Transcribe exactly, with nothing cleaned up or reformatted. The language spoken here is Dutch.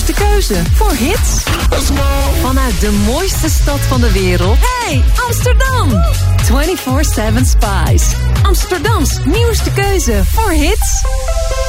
nieuwste keuze voor hits. Vanuit de mooiste stad van de wereld. Hey, Amsterdam! vierentwintig zeven Spice. Amsterdams nieuwste keuze voor hits.